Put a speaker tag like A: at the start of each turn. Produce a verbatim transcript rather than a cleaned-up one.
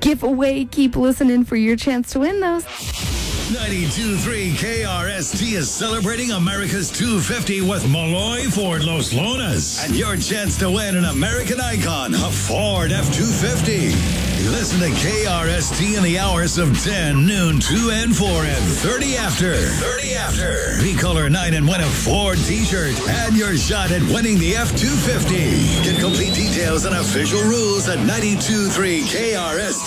A: giveaway. Keep listening for your chance to win those.
B: ninety-two point three K R S T is celebrating America's two fifty with Malloy Ford Los Lonas. And your chance to win an American icon, a Ford F two fifty. Listen to K R S T in the hours of ten, noon, two, and four, and thirty after. thirty after. Be caller nine and win a Ford t-shirt and your shot at winning the F two fifty. Get complete details and official rules at ninety-two point three K R S T.